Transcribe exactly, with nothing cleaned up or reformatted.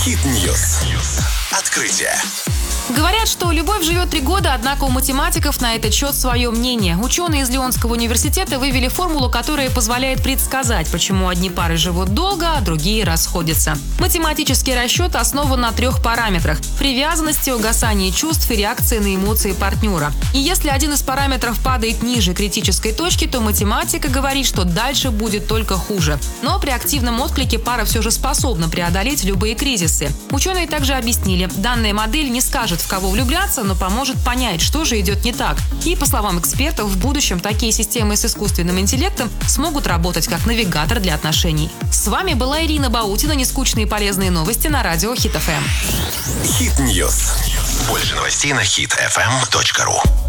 Хит-ньюс. Открытие. Говорят, что любовь живет три года, однако у математиков на этот счет свое мнение. Ученые из Лионского университета вывели формулу, которая позволяет предсказать, почему одни пары живут долго, а другие расходятся. Математический расчет основан на трех параметрах – привязанности, угасании чувств и реакции на эмоции партнера. И если один из параметров падает ниже критической точки, то математика говорит, что дальше будет только хуже. Но при активном отклике пара все же способна преодолеть любые кризисы. Ученые также объяснили, данная модель не скажет, в кого влюбляться, но поможет понять, что же идет не так. И, по словам экспертов, в будущем такие системы с искусственным интеллектом смогут работать как навигатор для отношений. С вами была Ирина Баутина. Нескучные и полезные новости на радио Хит эф эм. Хит-ньюс. Больше новостей на хит эф эм точка ру.